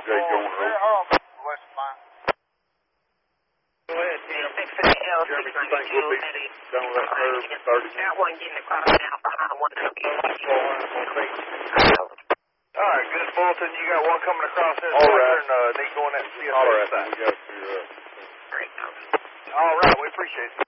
Jay going over. West line. Go ahead, Tim. Jeremy, you think we'll be down that curve 30 That one getting across now behind one of the All right, good Fulton. You got one coming across this All right. and they going at CSA All right, side. we got to All right, we appreciate it.